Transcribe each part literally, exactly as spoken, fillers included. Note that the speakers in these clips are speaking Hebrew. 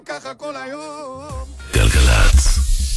ככה כל היום. גלגלצ.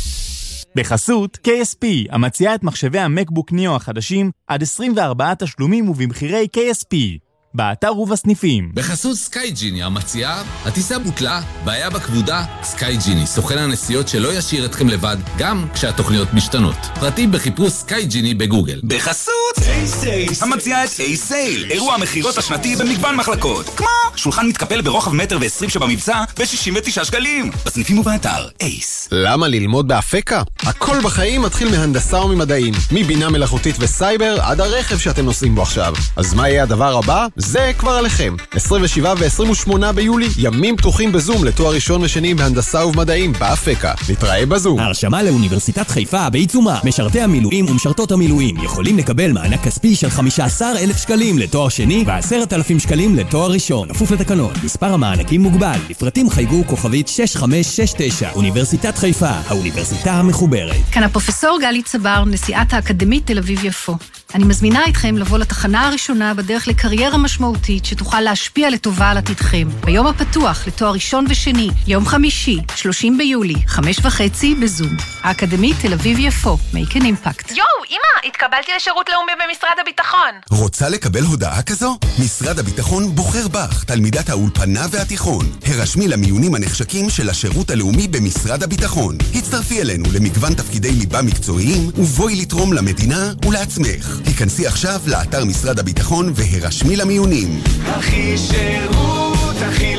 בחסות K S P, המציעה את מחשבי המקבוק ניאו החדשים עד עשרים וארבעה תשלומים ובמחירי K S P. באתר ובסניפים. בחסות סקייג'יני, המציעה, הטיסה בוטלה, בעיה בכבודה, סקייג'יני, סוכן הנסיעות שלא ישאיר אתכם לבד, גם כשהתוכניות משתנות. פרטים בחיפוש סקייג'יני בגוגל. בחסות A-Sale, המציעה את A-Sale, אירוע המחירות השנתי במגוון מחלקות, כמו שולחן מתקפל ברוחב מטר ועשרים שבמבצע ב-שישים ותשעה שקלים. בסניפים ובאתר אייס. למה ללמוד באפקה? הכל בחיים מתחיל מהנדסה וממדעים, מבינה מלאכותית וסייבר עד הרכב שאתם נוסעים בו עכשיו. אז מה יהיה הדבר הבא? זה כבר עליכם. עשרים ושבעה ו-עשרים ושמונה ביולי, ימים פתוחים בזום לתואר ראשון ושני בהנדסה ובמדעים באפקה. נתראה בזום. ההרשמה לאוניברסיטת חיפה בעיצומה. משרתי המילואים ומשרתות המילואים יכולים לקבל מענק כספי של חמישה עשר אלף שקלים לתואר שני ו-עשרת אלפים שקלים לתואר ראשון. כפוף לתקנון. מספר המענקים מוגבל. לפרטים חייגו כוכבית שש חמש שש תשע. אוניברסיטת חיפה, האוניברסיטה המחוברת. כאן הפרופסור גלי צבר, נשיאת האקדמית תל אביב יפו. אני מזמינה אתכם לבוא לתחנה הראשונה בדרך לקריירה משמעותית שתוכל להשפיע לטובה על עתידכם. ביום הפתוח לתואר ראשון ושני, יום חמישי, שלושים ביולי, חמש וחצי בזום. האקדמית תל אביב יפו, make an impact. יואו, אמא, התקבלתי לשירות לאומי במשרד הביטחון. רוצה לקבל הודעה כזו? משרד הביטחון בוחר בך, תלמידת האולפנה והתיכון. הרשמי למיונים הנחשקים של השירות הלאומי במשרד הביטחון. הצטרפי אלינו למגוון תפקידי ליבה מקצועיים, ובואי לתרום למדינה ולעצמך. היכנסי עכשיו לאתר משרד הביטחון והרשמי למיונים. הכי שירות, הכי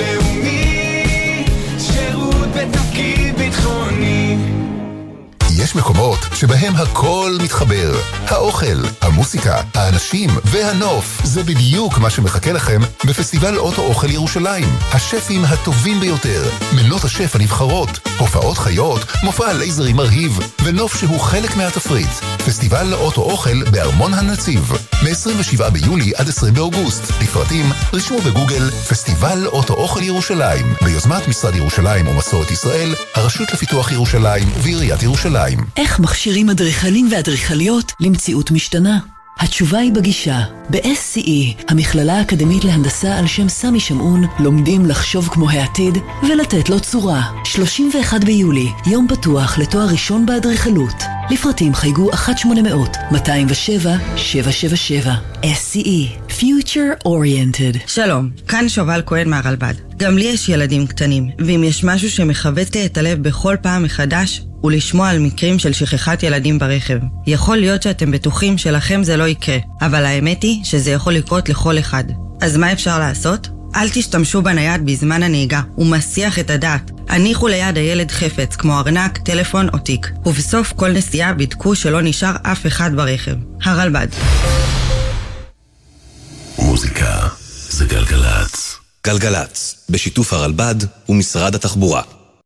לאומי, שירות בתפקיד ביטחוני. יש מקומות שבהם הכל מתחבר. האוכל, המוסיקה, האנשים והנוף. זה בדיוק מה שמחכה לכם בפסטיבל אוטו אוכל ירושלים. השפים הטובים ביותר, מנות השף הנבחרות, הופעות חיות, מופע לייזרי מרהיב, ונוף שהוא חלק מהתפריט. פסטיבל אוטו אוכל בארמון הנציב. מ-עשרים ושבעה ביולי עד עשרים באוגוסט. לפרטים, רשמו בגוגל פסטיבל אוטו אוכל ירושלים. ביוזמת משרד ירושלים ומסורת ישראל, הרשות לפיתוח ירושלים ועיריית ירושלים. איך מכשירים אדריכלים ואדריכליות למציאות משתנה? התשובה היא בגישה. ב-אס סי אי, המכללה האקדמית להנדסה על שם סמי שמעון, לומדים לחשוב כמו העתיד ולתת לו צורה. שלושים ואחד ביולי, יום פתוח לתואר ראשון באדריכלות. לפרטים חייגו אחת שמונה אפס אפס, מאתיים ושבע, שבע שבע שבע. אס סי אי, Future Oriented. שלום, כאן שובל כהן מהרלב"ד. גם לי יש ילדים קטנים, ואם יש משהו שמחבט לי את הלב בכל פעם מחדש, ולשמוע על מקרים של שכחת ילדים ברכב. יכול להיות שאתם בטוחים שלכם זה לא יקרה, אבל האמת היא שזה יכול לקרות לכל אחד. אז מה אפשר לעשות? אל תשתמשו בנייד בזמן הנהיגה, הוא מסיח את הדעת. הניחו ליד הילד חפץ, כמו ארנק, טלפון או תיק. ובסוף כל נסיעה בדקו שלא נשאר אף אחד ברכב. הרלב"ד. מוזיקה זה גלגלצ. גלגלצ, בשיתוף הרלב"ד ומשרד התחבורה.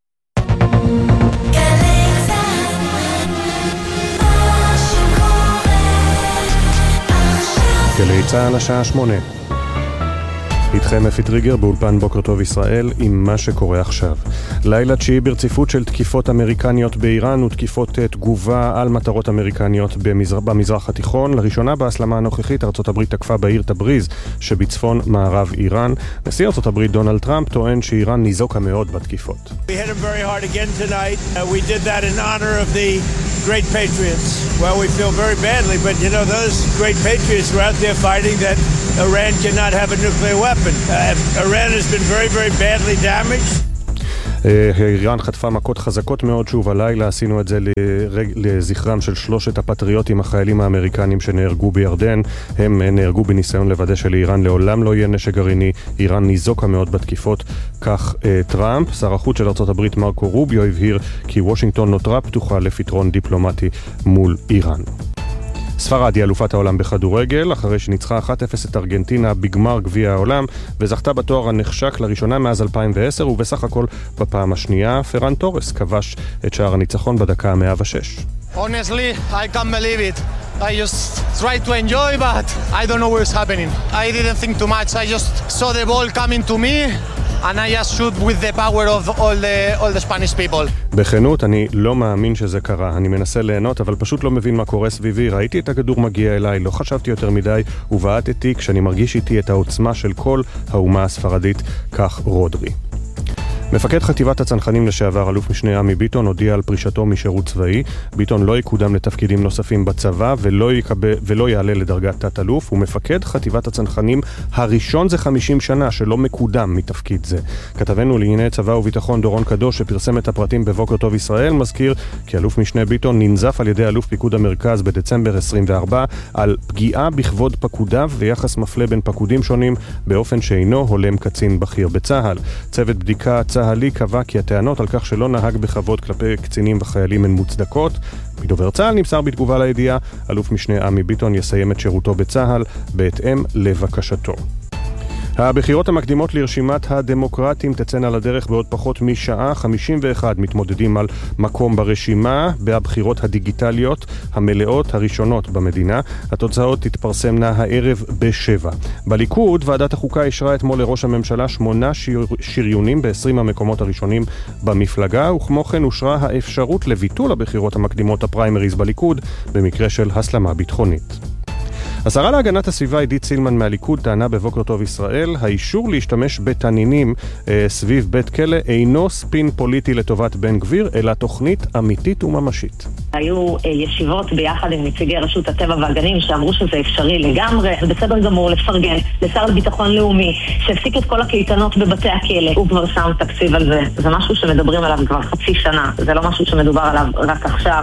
גלי צה"ל השעה שמונה. איתכם אפי טריגר באולפן בוקר טוב ישראל עם מה שקורה עכשיו. לילה תשיעי ברציפות של תקיפות אמריקניות באיראן ותקיפות תגובה על מטרות אמריקניות במזרח, במזרח התיכון. לראשונה בהסלמה הנוכחית ארצות הברית תקפה בעיר תבריז שבצפון מערב איראן. נשיא ארצות הברית דונלד טראמפ טוען שאיראן ניזוקה מאוד בתקיפות. We hit him very hard again tonight. Uh, we did that in honor of the great patriots. Well, we feel very badly, but you know those great patriots were out there fighting that Iran cannot have a nuclear weapon. Uh, Iran has been very, very badly damaged. איראן חטפה מכות חזקות מאוד שוב הלילה, עשינו את זה לזכרם של שלושת הפטריוטים החיילים האמריקנים שנהרגו בירדן. הם נהרגו בניסיון לוודא שלאיראן לעולם לא יהיה נשק גרעיני. איראן ניזוקה מאוד בתקיפות, כך טראמפ. שר החוץ של ארצות הברית מרקו רוביו הבהיר כי וושינגטון נותרה פתוחה לפתרון דיפלומטי מול איראן. ספרד היא אלופת העולם בכדורגל, אחרי שניצחה אחת אפס את ארגנטינה בגמר גביע העולם, וזכתה בתואר הנחשק לראשונה מאז אלפיים ועשר, ובסך הכל בפעם השנייה. פרן טורס כבש את שער הניצחון בדקה ה-מאה ושש. Honestly, I can't believe it. I just tried to enjoy, but I don't know what's happening. I didn't think too much. I just saw the ball coming to me, and I just shoot with the power of all the all the Spanish people. בכנות, אני לא מאמין שזה קרה. אני מנסה ליהנות, אבל פשוט לא מבין מה קורה סביבי. ראיתי את הכדור מגיע אליי, לא חשבתי יותר מדי, ובעטתי כשאני מרגיש איתי את העוצמה של כל האומה הספרדית, כך רודרי. מפקד חטיבת הצנחנים לשעבר, אלוף משנה עמי ביטון, הודיע על פרישתו משירות צבאי. ביטון לא יקודם לתפקידים נוספים בצבא ולא, יקבל, ולא יעלה לדרגת תת-אלוף. הוא מפקד חטיבת הצנחנים הראשון זה חמישים שנה שלא מקודם מתפקיד זה. כתבנו לענייני צבא וביטחון דורון קדוש, שפרסם את הפרטים בבוקר טוב ישראל, מזכיר כי אלוף משנה ביטון ננזף על ידי אלוף פיקוד המרכז בדצמבר עשרים וארבע על פגיעה בכבוד פקודיו ויחס מפלה בין פקודים שונים באופן שאינו הולם קצין בכיר בצה"ל. צוות בדיקה צה"לי קבע כי הטענות על כך שלא נהג בכבוד כלפי קצינים וחיילים הן מוצדקות. מדובר צה"ל נמסר בתגובה לידיעה, אלוף משנה עמי ביטון יסיים את שירותו בצה"ל בהתאם לבקשתו. הבחירות המקדימות לרשימת הדמוקרטים תצאנה לדרך בעוד פחות משעה. חמישים ואחד מתמודדים על מקום ברשימה בבחירות הדיגיטליות המלאות הראשונות במדינה. התוצאות תתפרסמנה הערב בשבע. בליכוד, ועדת החוקה אישרה אתמול לראש הממשלה שמונה שיר... שריונים ב-עשרים המקומות הראשונים במפלגה, וכמו כן אושרה האפשרות לביטול הבחירות המקדימות הפריימריז בליכוד במקרה של הסלמה ביטחונית. השרה להגנת הסביבה עידית סילמן מהליכוד טענה בבוקר טוב ישראל, האישור להשתמש בתנינים אה, סביב בית כלא אינו ספין פוליטי לטובת בן גביר, אלא תוכנית אמיתית וממשית. היו אה, ישיבות ביחד עם נציגי רשות הטבע והגנים שאמרו שזה אפשרי לגמרי, בסדר גמור לפרגן לשר לביטחון לאומי שהפסיק את כל הקייטנות בבתי הכלא, הוא כבר שם תקציב על זה. זה משהו שמדברים עליו כבר חצי שנה, זה לא משהו שמדובר עליו רק עכשיו.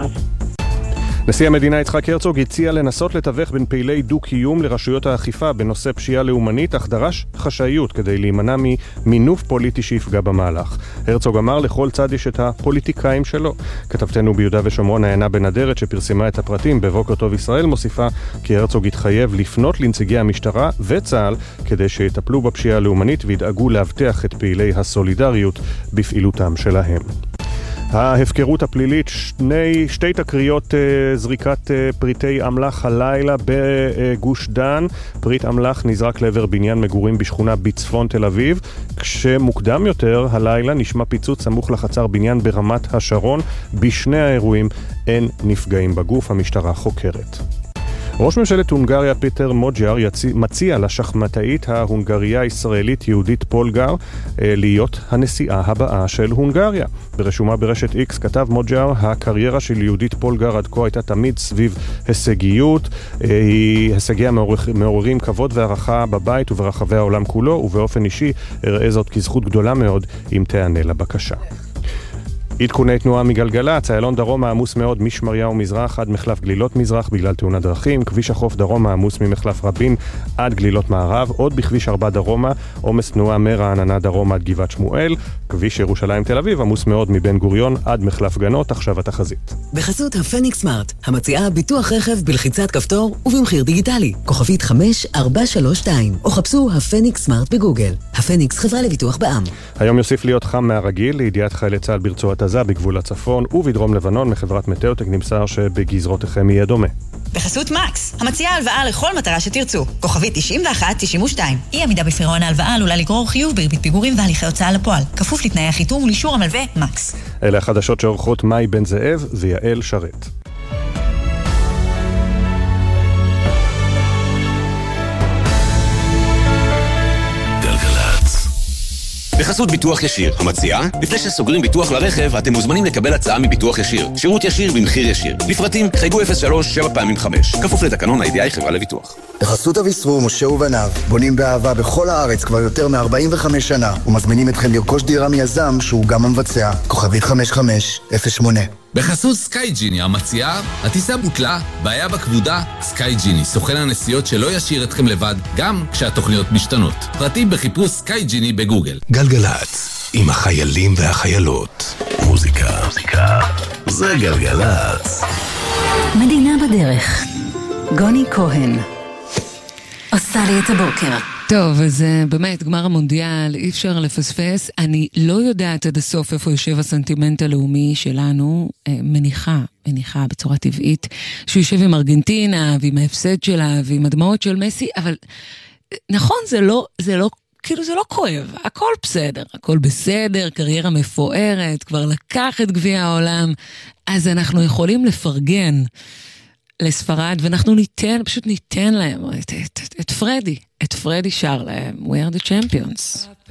נשיא המדינה יצחק הרצוג הציע לנסות לתווך בין פעילי דו-קיום לרשויות האכיפה בנושא פשיעה לאומנית, אך דרש חשאיות כדי להימנע ממינוף פוליטי שיפגע במהלך. הרצוג אמר לכל צד יש את הפוליטיקאים שלו. כתבתנו ביהודה ושומרון עיינה בן אדרת שפרסמה את הפרטים בבוקר טוב ישראל מוסיפה כי הרצוג התחייב לפנות לנציגי המשטרה וצה"ל כדי שיטפלו בפשיעה הלאומנית וידאגו להבטח את פעילי הסולידריות בפעילותם שלהם. ההפקרות הפלילית, שני, שתי תקריות uh, זריקת uh, פריטי אמל"ח הלילה בגוש דן. פריט אמל"ח נזרק לעבר בניין מגורים בשכונה בצפון תל אביב, כשמוקדם יותר הלילה נשמע פיצוץ סמוך לחצר בניין ברמת השרון. בשני האירועים אין נפגעים בגוף, המשטרה חוקרת. ראש ממשלת הונגריה פיטר מוג'אר מציע לשחמטאית ההונגריה הישראלית יהודית פולגר להיות הנשיאה הבאה של הונגריה. ברשומה ברשת איקס כתב מוג'אר, הקריירה של יהודית פולגר עד כה הייתה תמיד סביב הישגיות, הישגיה מעוררים כבוד והערכה בבית וברחבי העולם כולו, ובאופן אישי אראה זאת כזכות גדולה מאוד אם תענה לבקשה. עדכוני תנועה מגלגלצ, איילון דרום העמוס מאוד משמריהו מזרח עד מחלף גלילות מזרח בגלל תאונת דרכים, כביש החוף דרום העמוס ממחלף רבין עד גלילות מערב, עוד בכביש ארבע דרומה, עומס תנועה מרעננה דרום עד גבעת שמואל, כביש ירושלים תל אביב עמוס מאוד מבן גוריון עד מחלף גנות. עכשיו התחזית. בחסות הפניקס סמארט, המציעה ביטוח רכב בלחיצת כפתור ובמחיר דיגיטלי, כוכבית חמש ארבע שלוש שתיים, או חפשו הפניקס סמארט בגוגל. הפניקס חברה לביטוח בע"מ. היום יוסיף להיות חם מהרגיל, לידיעת חיילי צה"ל ברצועת עזה בגבול הצפון ובדרום לבנון. מחברת מטאוטק נמסר שבגזרותיכם יהיה דומה. בחסות מקס, המציעה הלוואה לכל מטרה שתרצו, כוכבית תשעים ואחת תשעים ושתיים. אי עמידה בפירעון ההלוואה עלולה לגרור חיוב בריבית פיגורים והליכי הוצאה לפועל, כפוף לתנאי החיתום ולאישור המלווה מקס. אלה החדשות שעורכות מאי בן זאב ויעל שרת. בחסות ביטוח ישיר, המציעה, לפני שסוגרים ביטוח לרכב, אתם מוזמנים לקבל הצעה מביטוח ישיר. שירות ישיר במחיר ישיר. לפרטים, חייגו אפס שלוש שבע פעמים חמש. כפוף לתקנון ה-איי די איי חברה לביטוח. בחסות אביסרו, משה ובניו, בונים באהבה בכל הארץ כבר יותר מ-ארבעים וחמש שנה, ומזמינים אתכם לרכוש דירה מיזם שהוא גם המבצע. כוכבית חמש חמש אפס שמונה. בחסות סקאי ג'יני המציעה, הטיסה בוטלה, בעיה בכבודה, סקאי ג'יני, סוכן הנסיעות שלא ישאיר אתכם לבד, גם כשהתוכניות משתנות. פרטים בחיפוש סקאי ג'יני בגוגל. גלגלץ, עם החיילים והחיילות. מוזיקה. מוזיקה. זה גלגלץ. מדינה בדרך. גוני כהן. עושה לי את הבוקר. טוב, אז באמת, גמר המונדיאל, אי אפשר לפספס. אני לא יודעת עד הסוף איפה יושב הסנטימנט הלאומי שלנו, מניחה, מניחה בצורה טבעית, שהוא יושב עם ארגנטינה, ועם ההפסד שלה, ועם הדמעות של מסי, אבל נכון, זה לא, זה לא, כאילו זה לא כואב, הכל בסדר, הכל בסדר, קריירה מפוארת, כבר לקח את גביע העולם, אז אנחנו יכולים לפרגן לספרד, ואנחנו ניתן, פשוט ניתן להם את, את, את, את פרדי, את פרדי שר להם, we are the champions.